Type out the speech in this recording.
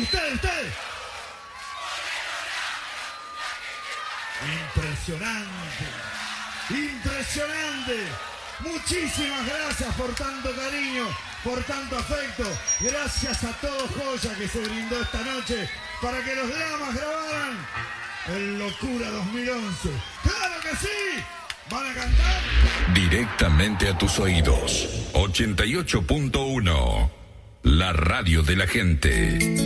Usted. Impresionante. Muchísimas gracias por tanto cariño, por tanto afecto. Gracias a todo Joya que se brindó esta noche para que los Lamas grabaran el Locura 2011. ¡Claro que sí! ¿Van a cantar? Directamente a tus oídos. 88.1. La radio de la gente.